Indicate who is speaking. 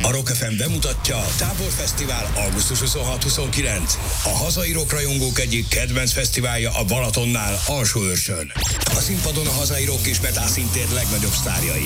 Speaker 1: A Rock FM bemutatja Táborfesztivál augusztus 26-29. A hazai rockrajongók egyik kedvenc fesztiválja a Balatonnál, Alsóőrsön. A színpadon a hazai rock és metal színtér legnagyobb sztárjai.